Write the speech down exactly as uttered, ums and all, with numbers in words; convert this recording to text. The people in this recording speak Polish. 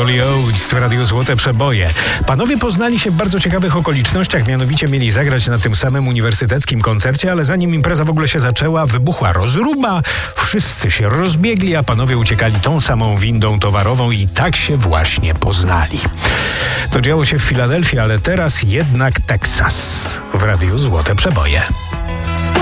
Oli Oates w Radiu Złote Przeboje. Panowie poznali się w bardzo ciekawych okolicznościach, mianowicie mieli zagrać na tym samym uniwersyteckim koncercie, ale zanim impreza w ogóle się zaczęła, wybuchła rozruba, wszyscy się rozbiegli, a panowie uciekali tą samą windą towarową i tak się właśnie poznali. To działo się w Filadelfii, ale teraz jednak Teksas w Radiu Złote Przeboje.